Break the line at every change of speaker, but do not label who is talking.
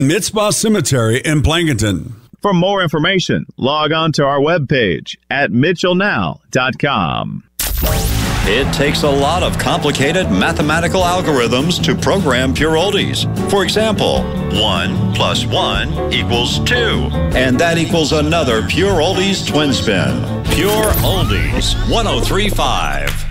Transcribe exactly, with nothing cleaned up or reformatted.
Mitzvah Cemetery in Plankinton.
For more information, log on to our webpage at mitchell now dot com.
It takes a lot of complicated mathematical algorithms to program Pure Oldies. For example, one plus one equals two. And that equals another Pure Oldies twin spin. Pure Oldies, one oh three point five.